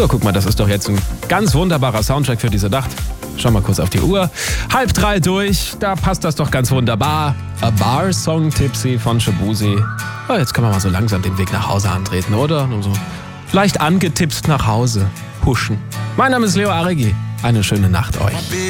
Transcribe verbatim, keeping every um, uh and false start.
So, guck mal, das ist doch jetzt ein ganz wunderbarer Soundtrack für diese Nacht. Schau mal kurz auf die Uhr. Halb drei durch, da passt das doch ganz wunderbar. A Bar Song Tipsy von Shabuzi. Oh, jetzt können wir mal so langsam den Weg nach Hause antreten, oder? Nur so vielleicht angetipst nach Hause huschen. Mein Name ist Leo Aregi. Eine schöne Nacht euch.